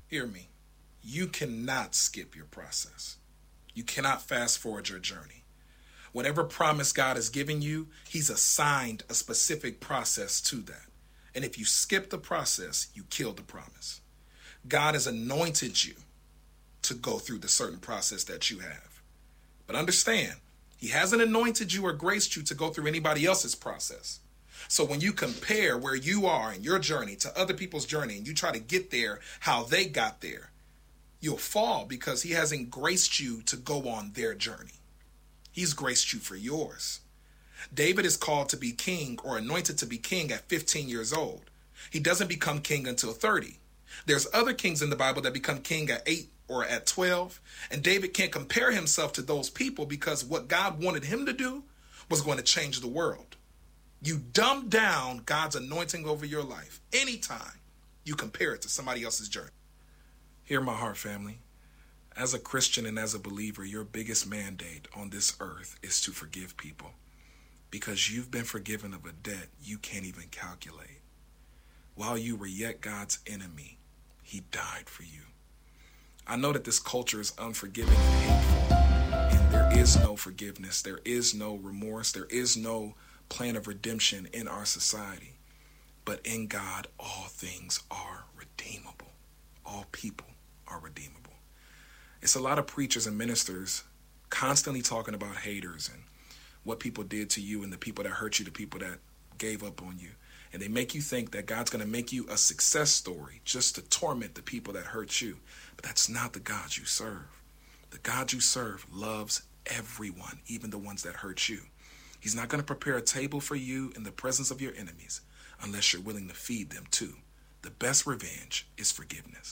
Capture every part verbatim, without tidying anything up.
Hear me. You cannot skip your process. You cannot fast forward your journey. Whatever promise God has given you, he's assigned a specific process to that. And if you skip the process, you kill the promise. God has anointed you to go through the certain process that you have. But understand, he hasn't anointed you or graced you to go through anybody else's process. So when you compare where you are in your journey to other people's journey and you try to get there how they got there, you'll fall because he hasn't graced you to go on their journey. He's graced you for yours. David is called to be king or anointed to be king at fifteen years old. He doesn't become king until thirty. There's other kings in the Bible that become king at eight or at twelve. And David can't compare himself to those people because what God wanted him to do was going to change the world. You dumb down God's anointing over your life anytime you compare it to somebody else's journey. Hear my heart, family. As a Christian and as a believer, your biggest mandate on this earth is to forgive people because you've been forgiven of a debt you can't even calculate. While you were yet God's enemy, he died for you. I know that this culture is unforgiving and hateful, and there is no forgiveness. There is no remorse. There is no plan of redemption in our society. But in God, all things are redeemable. All people are redeemable. It's a lot of preachers and ministers constantly talking about haters and what people did to you and the people that hurt you, the people that gave up on you. And they make you think that God's going to make you a success story just to torment the people that hurt you. But that's not the God you serve. The God you serve loves everyone, even the ones that hurt you. He's not going to prepare a table for you in the presence of your enemies unless you're willing to feed them too. The best revenge is forgiveness.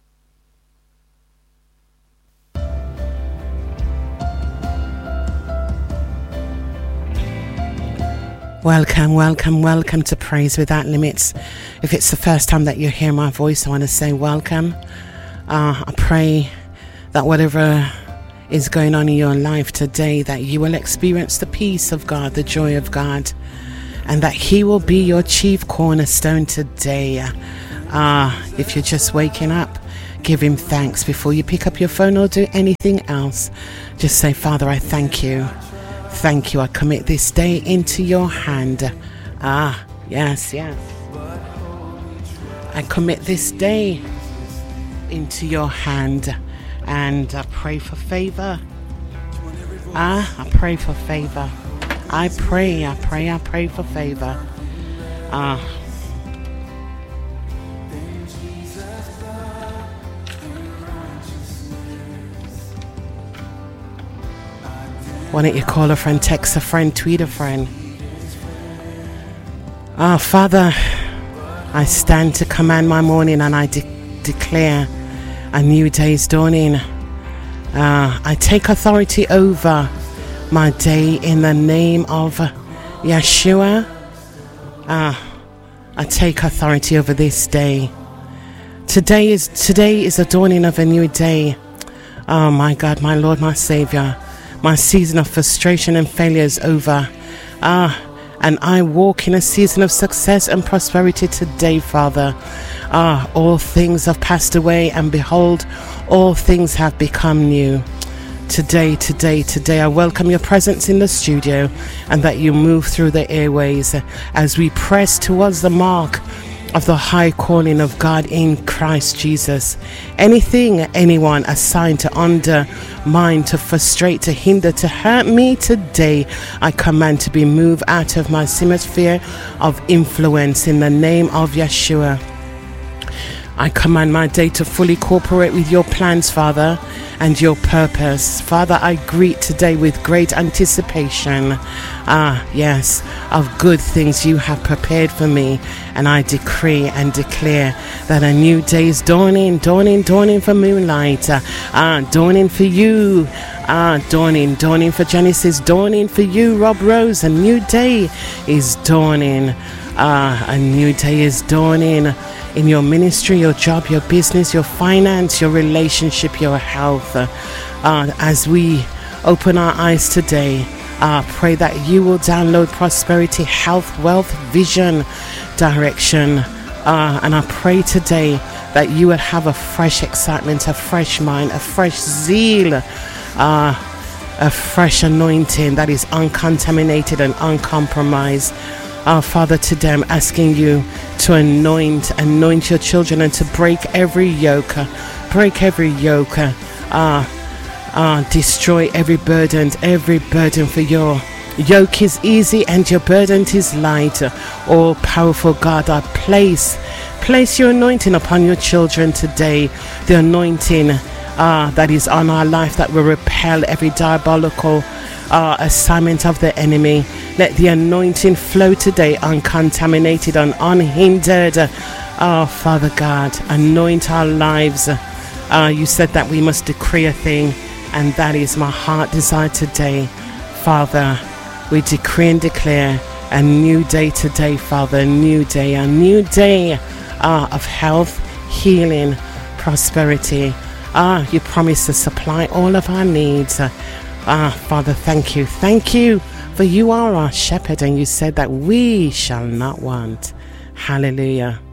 Welcome, welcome, welcome to Praise Without Limits. If it's the first time that you hear my voice, I want to say welcome. Uh, I pray that whatever is going on in your life today, that you will experience the peace of God, the joy of God, and that he will be your chief cornerstone today. Uh, if you're just waking up, give him thanks before you pick up your phone or do anything else. Just say, Father, I thank you. Thank you. I commit this day into your hand. Ah, yes, yes. I commit this day into your hand. And I pray for favor. Ah, I pray for favor. I pray, I pray, I pray for favor. Ah. Why don't you call a friend, text a friend, tweet a friend? Ah, Father, I stand to command my morning and I de- declare a new day's dawning. Uh, I take authority over my day in the name of Yeshua. Uh, I take authority over this day. Today is today is the dawning of a new day. Oh my God, my Lord, my Savior. My season of frustration and failure is over. Ah, and I walk in a season of success and prosperity today, Father. Ah, all things have passed away, and behold, all things have become new. Today, today, today, I welcome your presence in the studio and that you move through the airways as we press towards the mark of the high calling of God in Christ Jesus. Anything, anyone assigned to undermine, to frustrate, to hinder, to hurt me today, I command to be moved out of my hemisphere of influence in the name of Yeshua. I command my day to fully cooperate with your plans, Father, and your purpose. Father, I greet today with great anticipation, ah, yes, of good things you have prepared for me. And I decree and declare that a new day is dawning, dawning, dawning for Moonlight, uh, ah, dawning for you, ah, dawning, dawning for Genesis, dawning for you, Rob Rose. A new day is dawning, ah, a new day is dawning. In your ministry, your job, your business, your finance, your relationship, your health. Uh, as we open our eyes today, I uh, pray that you will download prosperity, health, wealth, vision, direction. Uh, and I pray today that you would have a fresh excitement, a fresh mind, a fresh zeal, uh, a fresh anointing that is uncontaminated and uncompromised. Our Father, today I'm asking you to anoint, anoint your children and to break every yoke, break every yoke, uh, uh, destroy every burden, every burden, for your yoke is easy and your burden is light. Oh, powerful God, I place, place your anointing upon your children today, the anointing uh, that is on our life that will repel every diabolical uh, assignment of the enemy. Let the anointing flow today, uncontaminated and unhindered. Oh, Father God, anoint our lives. Uh, you said that we must decree a thing, and that is my heart desire today. Father, we decree and declare a new day today, Father, a new day, a new day uh, of health, healing, prosperity. Ah, you promise to supply all of our needs. Ah, Father, thank you. Thank you, for you are our shepherd, and you said that we shall not want. Hallelujah.